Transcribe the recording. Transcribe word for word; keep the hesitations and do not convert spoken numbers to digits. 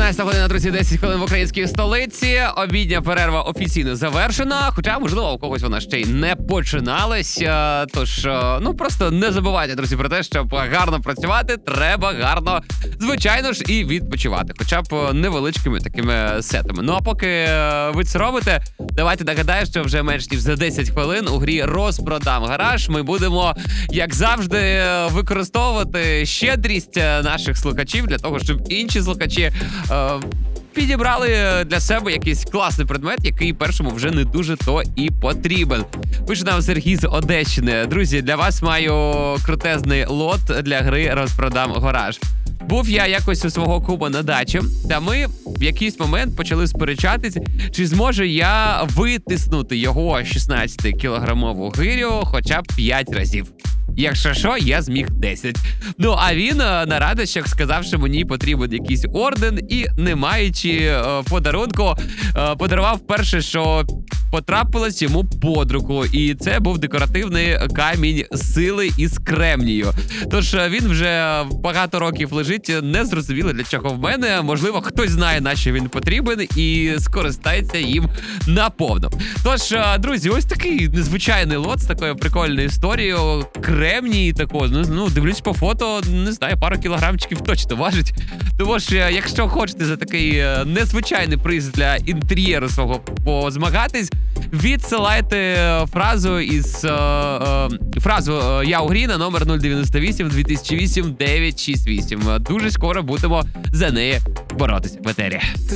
одинадцята година, друзі, десять хвилин в українській столиці. Обідня перерва офіційно завершена, хоча, можливо, у когось вона ще й не починалась. Тож, ну, просто не забувайте, друзі, про те, щоб гарно працювати, треба гарно, звичайно ж, і відпочивати. Хоча б невеличкими такими сетами. Ну, а поки ви це робите, давайте нагадаю, що вже менш ніж за десять хвилин у грі «Розпродам гараж» ми будемо, як завжди, використовувати щедрість наших слухачів для того, щоб інші слухачі е, підібрали для себе якийсь класний предмет, який першому вже не дуже то і потрібен. Пише нам Сергій з Одещини. Друзі, для вас маю крутезний лот для гри «Розпродам гараж». Був я якось у свого кума на дачі, та ми в якийсь момент почали сперечатись, чи зможу я витиснути його шістнадцятикілограмову гирю хоча б п'ять разів. Якщо що, я зміг десять. Ну, а він на радощах сказав, що мені потрібен якийсь орден, і, не маючи е, подарунку, е, подарував перше, що потрапилось йому под руку. І це був декоративний камінь сили із кремнію. Тож він вже багато років лежить, не зрозуміло для чого в мене. Можливо, хтось знає, на що він потрібен, і скористається їм наповну. Тож, друзі, ось такий незвичайний лот з такою прикольною історією. Кремній такого, ну, дивлюсь по фото, не знаю, пару кілограмчиків точно важить. Тому що, якщо хочете за такий незвичайний приз для інтер'єру свого позмагатись, відсилайте фразу із е, е, фразу «Я у грі» на номер нуль дев'яносто вісім дві тисячі вісім дев'ять шість вісім. Дуже скоро будемо за неї боротися в етері.